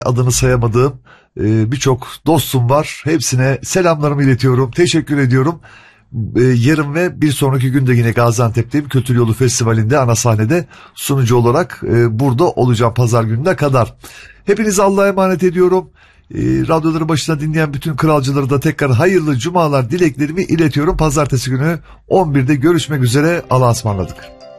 adını sayamadığım birçok dostum var. Hepsine selamlarımı iletiyorum. Teşekkür ediyorum. Yarın ve bir sonraki günde yine Gaziantep'teyim. Kültür Yolu Festivali'nde ana sahnede sunucu olarak burada olacağım pazar gününe kadar. Hepinizi Allah'a emanet ediyorum. Radyoları başına dinleyen bütün kralcıları da tekrar hayırlı cumalar dileklerimi iletiyorum. Pazartesi günü 11'de görüşmek üzere. Allah'a ısmarladık.